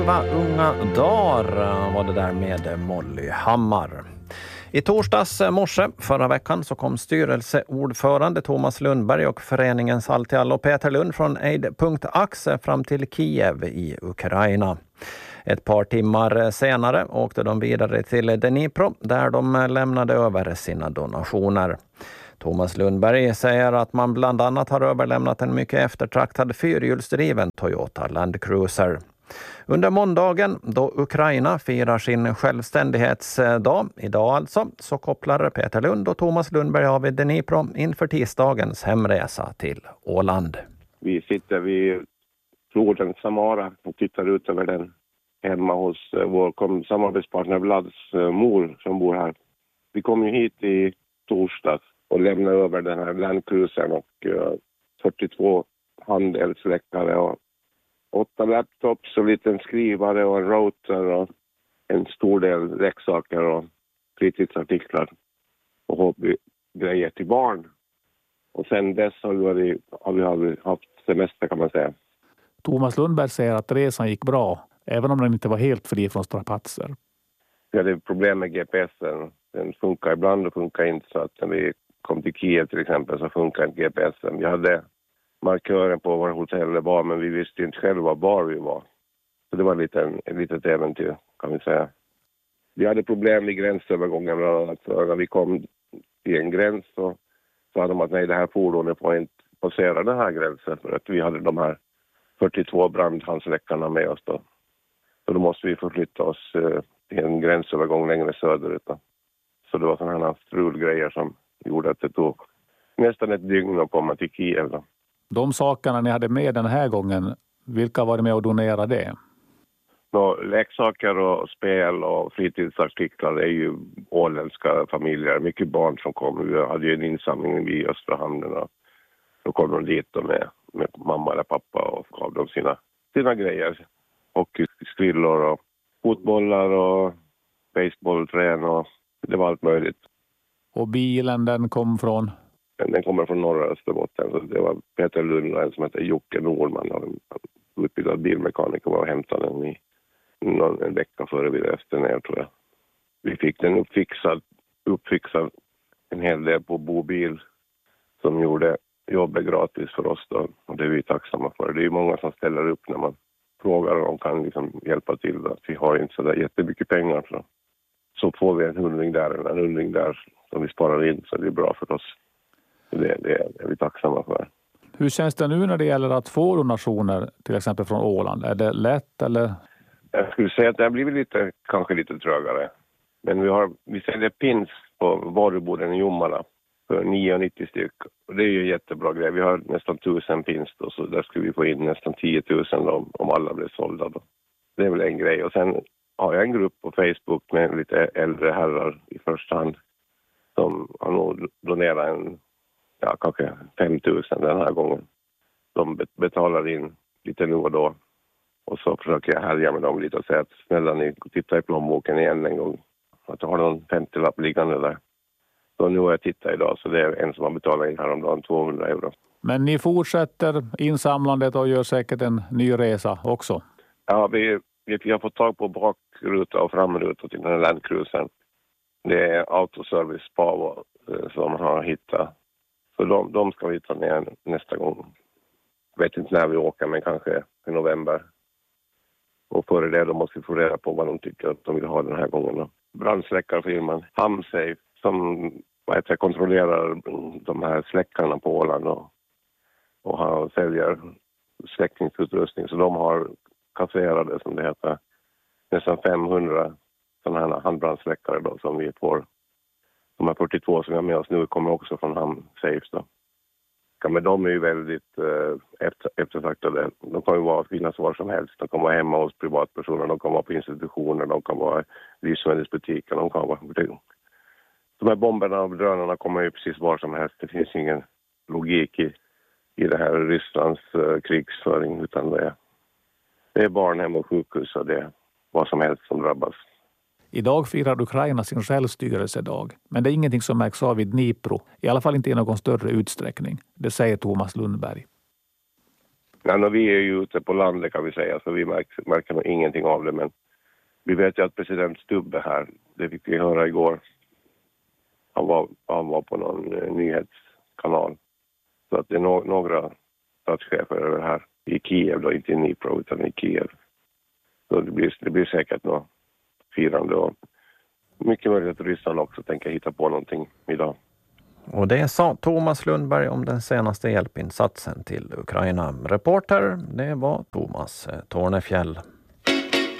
Unga dagar var det där med Molly Hammar. I torsdags morse förra veckan så kom styrelseordförande Thomas Lundberg och föreningens allt i allo Peter Lund från Aid.Axe fram till Kiev i Ukraina. Ett par timmar senare åkte de vidare till Dnipro där de lämnade över sina donationer. Thomas Lundberg säger att man bland annat har överlämnat en mycket eftertraktad fyrhjulsdriven Toyota Land Cruiser. Under måndagen då Ukraina firar sin självständighetsdag, idag alltså, så kopplar Peter Lund och Thomas Lundberg av i Dnipro inför tisdagens hemresa till Åland. Vi sitter vid floden Samara och tittar ut över den hemma hos vår samarbetspartner Vlads mor som bor här. Vi kom ju hit i torsdags och lämnade över den här Landcruisern och 42 handeldsläckare och 8 laptops och liten skrivare och en router och en stor del leksaker och fritidsartiklar och hobbygrejer till barn. Och sen dess har vi haft semester kan man säga. Thomas Lundberg säger att resan gick bra, även om den inte var helt fri från strapatser. Vi hade problem med GPSen. Den funkar ibland och funkar inte, så att när vi kom till Kiev till exempel så funkar inte GPSen. Vi hade markören på var hotellet var, men vi visste inte själva var vi var. Så det var ett litet äventyr kan vi säga. Vi hade problem vid gränsövergången bland annat. Så när vi kom till en gräns så sa de att nej, det här fordonet får inte passera den här gränsen för att vi hade de här 42 brandhandsläckarna med oss då. Så då måste vi förflytta oss till en gränsövergång längre söderut då. Så det var sådana här strulgrejer som gjorde att det tog nästan ett dygn att komma till Kiev då. De sakerna ni hade med den här gången, vilka var det med att donera det? Leksaker och spel och fritidsartiklar är ju åländska familjer. Mycket barn som kom. Vi hade ju en insamling vid Östra hamnen och då kom de dit med mamma eller pappa och gav dem sina grejer. Och skrillor och fotbollar och baseballträn och det var allt möjligt. Och bilen den kom från? Den kommer från norra Österbotten. Så det var Peter Lund och en som heter Jocke Norman. Han utbildad bilmekaniker och hämtade den i en vecka före vi reste ner tror jag. Vi fick den uppfixad en hel del på Bobil som gjorde jobbet gratis för oss då. Och det är vi tacksamma för. Det är ju många som ställer upp när man frågar om de kan liksom hjälpa till. Att vi har inte så där jättemycket pengar. Så får vi en hundring där som vi sparar in, så det är bra för oss. Det är vi tacksamma för. Hur känns det nu när det gäller att få donationer till exempel från Åland? Är det lätt eller? Jag skulle säga att det har blivit kanske lite trögare. Men vi säljer pins på varuboden i Jomala för 9,90 styck. Och det är ju en jättebra grej. Vi har nästan 1000 pins då, så där skulle vi få in nästan 10 000 om alla blev sålda då. Det är väl en grej. Och sen har jag en grupp på Facebook med lite äldre herrar i första hand som har nog donerat kanske 5 000 den här gången. De betalar in lite nu och då. Och så försöker jag härja med dem lite och säga att snälla ni tittar i plånboken igen en gång. Att jag har någon 50-lapp liggande där. Så nu har jag tittat idag, så det är en som har betalat in häromdagen 200 euro. Men ni fortsätter insamlandet och gör säkert en ny resa också? Ja, vi har fått tag på bakruta och framruta till den här Landcruisern. Det är Autoservice Pavo som har hittat. Så de ska vi ta ner nästa gång. Jag vet inte när vi åker, men kanske i november. Och före det då måste vi få reda på vad de tycker att de vill ha den här gången då. Brandsläckarfirman Hamsafe som kontrollerar de här släckarna på Åland och säljer släckningsutrustning. Så de har kasserade, som det heter, nästan 500 sådana här handbrandsläckare då som vi får. De här 42 som vi har med oss nu kommer också från Hamsafe då. Men de är ju väldigt eftertraktade. De kan ju finnas var som helst. De kan vara hemma hos privatpersoner, de kan vara på institutioner, de kan vara i livsmedelsbutiker, de kan vara... De här bomberna och drönarna kommer ju precis var som helst. Det finns ingen logik i det här Rysslands krigsföring, utan det är barnhem och sjukhus och det är vad som helst som drabbas. Idag firar Ukraina sin självstyrelsedag, men det är ingenting som märks av i Dnipro, i alla fall inte i någon större utsträckning. Det säger Thomas Lundberg. Ja, vi är ju ute på landet kan vi säga, så vi märker nog ingenting av det. Men vi vet ju att president Stubb är här. Det fick vi höra igår. Han var på någon nyhetskanal. Så att det är några statschefer här i Kiev då, inte i Dnipro utan i Kiev. Så det blir säkert något firande och mycket möjligt att Ryssland också tänker hitta på någonting idag. Och det sa Thomas Lundberg om den senaste hjälpinsatsen till Ukraina. Reporter, det var Thomas Tornefjäll.